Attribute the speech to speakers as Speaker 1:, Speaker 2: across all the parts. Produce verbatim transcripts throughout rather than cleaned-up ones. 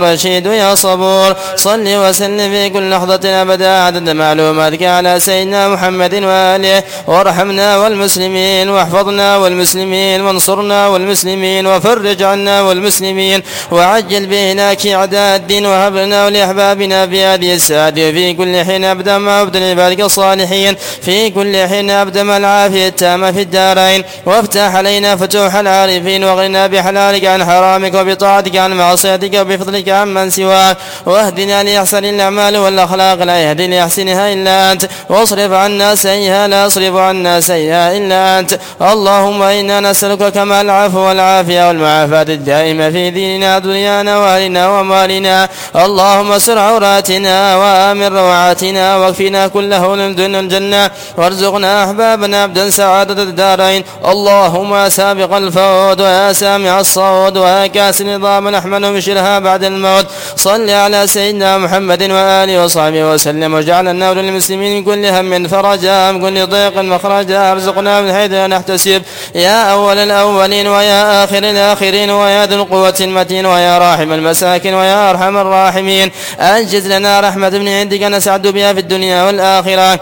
Speaker 1: رشيد يا صبور. صل وسلم في كل لحظة أبدا عدد معلوماتك على سيدنا محمد وآله. وارحمنا والمسلمين واحفظنا والمسلمين وانصرنا والمسلمين وفرج عنا والمسلمين وعجل بهلاك أعداء الدين. وهب لنا ولأحبابنا في هذه الساعة وفي كل حين أبدا ما أبدا عبادك الصالحين في كل حين أبدا ما العافية التامة في الدارين. وافتح علينا فتوح العارفين واغننا بحلالك عن حرامك وبطاعتك عن معصيتك وبفضلك عمن سواك. واهدنا لأحسن الأعمال والأخلاق لا يهدي لأحسنها إلا أنت. واصرف عنا سيئها لا يصرف عنا سيئها إلا أنت. اللهم إنا نسألك كمال العفو والعافية والمعافاة الدائمة في ديننا دنيانا وأهلنا ومالنا. اللهم سر عوراتنا وآمن روعاتنا واكفنا كل هول دون الجنة. وارزقنا أحبابنا أبدا سعادة الدارين. اللهم سابق الفوت ويا سامع الصوت ويا كاس النظام نحمل بشرها بعد الموت. صل على سيدنا محمد وآله وصحبه وسلم. وجعل النور للمسلمين من كل هم فرجا من كل ضيق مخرجا. ارزقنا من حيث لا نحتسب يا أول الأولين ويا آخر الآخرين ويا ذو القوة المتين ويا راحم المساكين ويا أرحم الراحمين. أنجز لنا رحمة من عندك نسعد بها في الدنيا والآخرة.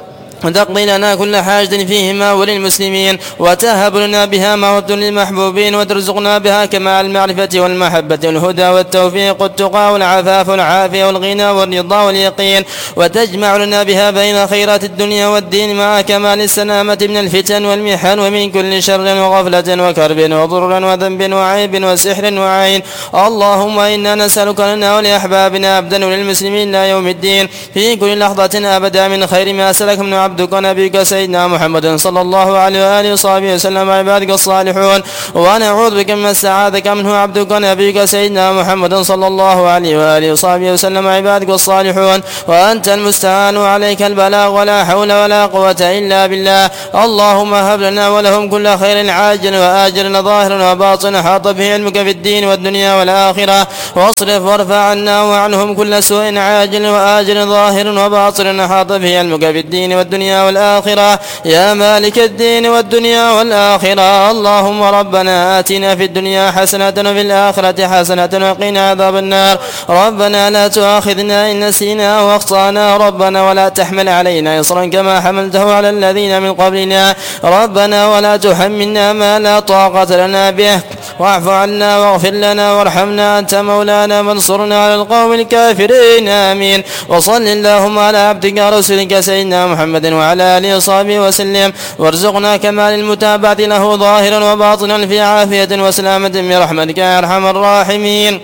Speaker 1: وتقضي لنا كل حاجة فيهما وللمسلمين. وتهب لنا بها موت للمحبوبين. وترزقنا بها كمال المعرفة والمحبة والهدى والتوفيق والتقى والعفاف والعافية والغنى والرضا واليقين. وتجمع لنا بها بين خيرات الدنيا والدين مع كمال السلامة من الفتن والمحن ومن كل شر وغفلة وكرب وضر وذنب وعيب وسحر وعين. اللهم إنا نسألك لنا ولأحبابنا أبدا وللمسلمين لا يوم الدين في كل لحظة أبدا من خير ما سلك من عبدك ونبيك سيدنا محمد صلى الله عليه وآله وصحبه وسلم عبادك الصالحون. ونعوذ بك من استعاذك منه عبدك ونبيك سيدنا محمد صلى الله عليه وآله وصحبه وسلم عبادك الصالحون. وأنت المستعان وعليك البلاغ ولا حول ولا قوة إلا بالله. اللهم هب لنا ولهم كل خير عاجل وآجل ظاهر وباطن حاط به علمك في الدين والدنيا والآخرة. واصرف وارفع عنا وعنهم كل سوء عاجل وآجل ظاهر وباطن حاط به علمك في الدين والدنيا والآخرة يا مالك الدين والدنيا والآخرة. اللهم ربنا آتنا في الدنيا حسنة وفي الآخرة حسنة وقنا عذاب النار. ربنا لا تؤاخذنا إن نسينا واخطأنا. ربنا ولا تحمل علينا إصرا كما حملته على الذين من قبلنا. ربنا ولا تحملنا ما لا طاقة لنا به. واعف عنا واغفر لنا وارحمنا أنت مولانا فانصرنا على القوم الكافرين آمين. وصل اللهم على عبدك ورسولك سيدنا محمد وعلى آله وصحبه وسلم. وارزقنا كمال المتابعة له ظاهرا وباطنا في عافية وسلامة برحمتك يا أرحم الراحمين.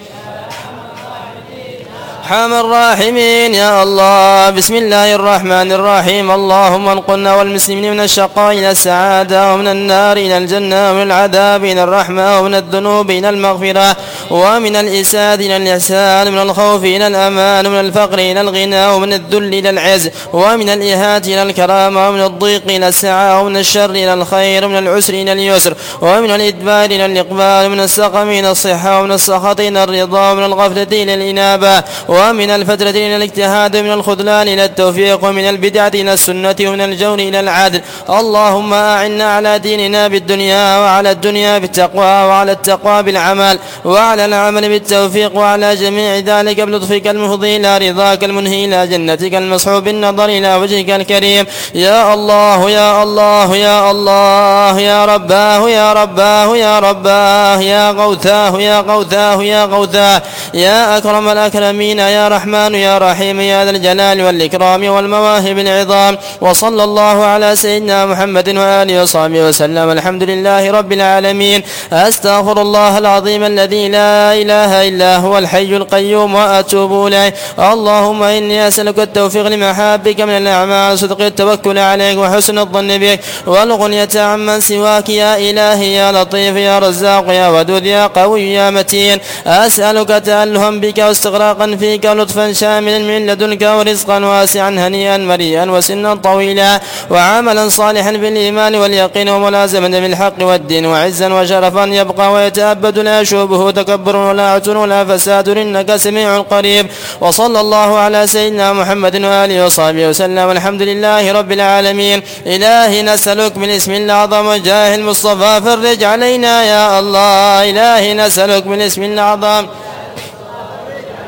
Speaker 1: أرحم الراحمين يا الله. بسم الله الرحمن الرحيم. اللهم انقلنا والمسلمين من الشقاء إلى السعادة ومن النار إلى الجنة ومن العذاب إلى الرحمة ومن الذنوب إلى المغفرة ومن الإساد إلى الإحسان ومن الخوف إلى الأمان ومن الفقر إلى الغنى ومن الذل إلى العز ومن الإهانة إلى الكرامة ومن الضيق إلى السعة ومن الشر إلى الخير ومن العسر إلى اليسر ومن الإدبار إلى الإقبال ومن السقم إلى الصحة ومن السخط إلى الرضا ومن الغفلة إلى الإنابة ومن الفترة إلى الاجتهاد ومن الخذلان إلى التوفيق ومن البدعة إلى السنة ومن الجور إلى العدل. اللهم أعنا على ديننا بالدنيا وعلى الدنيا بالتقوى وعلى التقوى بالعمل وعلى العمل بالتوفيق وعلى جميع ذلك بلطفك المفضي إلى رضاك المنهي إلى جنتك المصحوب بالنظر إلى وجهك الكريم. يا الله يا الله يا الله يا رباه يا رباه يا رباه يا غوثاه يا غوثاه يا غوثاه يا أكرم الأكرمين يا رحمن يا رحيم يا ذا الجلال والإكرام والمواهب العظام. وصلى الله على سيدنا محمد وآله وصحبه وسلم. الحمد لله رب العالمين. أستغفر الله العظيم الذي لا إله إلا هو الحي القيوم وأتوب إليه. اللهم إني أسألك التوفيق لمحابك من الأعمال صدق التوكل عليك وحسن الظن بك والغنية عمن سواك يا إلهي يا لطيف يا رزاق يا ودود يا قوي يا متين. أسألك تألها بك واستغراقا فيك لطفا شاملا من لدنك ورزقا واسعا هنيئا مريئا وسنا طويلا وعملا صالحا بالإيمان واليقين وملازمة بالحق والدين وعزا وشرفا يبقى ويتأبد لا يشوبه تكبر ولا عتر ولا فساد إنك سميع قريب. وصلى الله على سيدنا محمد وآله وصحبه وسلم. الحمد لله رب العالمين. إلهي نسألك بالاسم الأعظم وجاه المصطفى فرج علينا يا الله. إلهي نسألك بالاسم الأعظم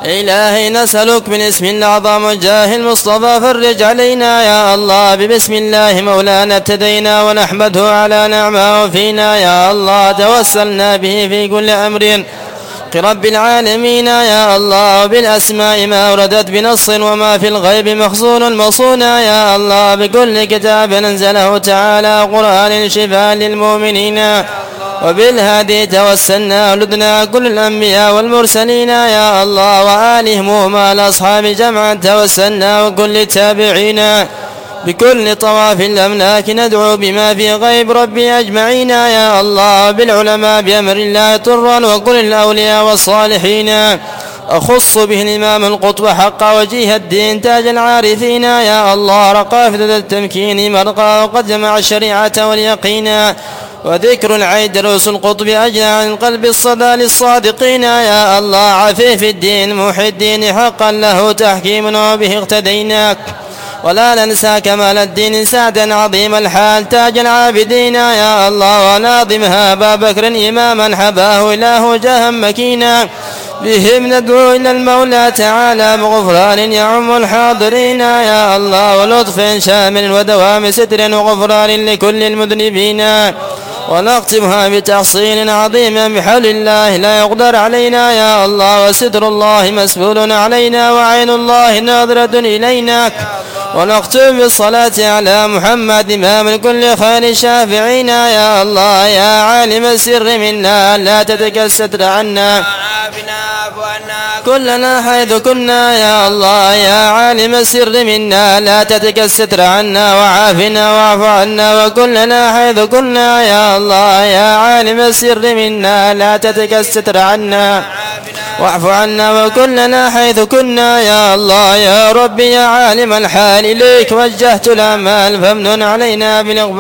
Speaker 1: إلهي نسألك بالاسم الأعظم وجاه المصطفى فرج علينا يا الله. ببسم الله مولانا ابتدينا ونحمده على نعمه فينا يا الله. توسلنا به في كل أمر رب العالمين يا الله. بالأسماء ما وردت بنص وما في الغيب مخزون مصونا يا الله. بكل كتاب أنزله تعالى قرآن شفاء للمؤمنين. وبالهادي توسلنا ولدنا كل الأنبياء والمرسلين يا الله وآلهم وما الأصحاب جمعا توسلنا وكل التابعين. بكل طواف الأملاك ندعو بما في غيب ربي أجمعين يا الله. بالعلماء بأمر الله طرا وكل الأولياء والصالحين. أخص به الإمام القطب حق وجيه الدين تاج العارفين يا الله. رقافة التمكين مرقى وقد جمع الشريعة واليقين. وذكر العيد دروس القطب أجنى عن القلب الصدى للصادقين يا الله. عفيف الدين محي الدين حقا له تحكيم وبه اقتديناك. ولا ننسى كمال الدين سعدا عظيم الحال تاج العابدين يا الله. وناظمها أبا بكر إماما حباه إله جاها مكينا. بهم ندعو إلى المولى تعالى بغفران يعم الحاضرين يا الله. ولطف شامل ودوام ستر وغفران لكل المذنبين. ونختمها بتحصيل عظيم بحول الله لا يقدر علينا يا الله. وستر الله مسبول علينا وعين الله ناظرة إلينا. ونختم بالصلاة على محمد إمام كل خير شافعين يا الله. يا عالم السر منا لا تتكستر عنا كلنا حيث كنا يا الله. يا عالم السر منا لا تتكستر عنا وعافنا واعف عنا وكلنا حيث كنا يا الله. يا عالم السر منا لا تتكستر عنا واعف عنا وكلنا حيث كنا يا الله. يا ربي يا عالم الحال إليك وجهت الأمال فامنن علينا بالإقبال.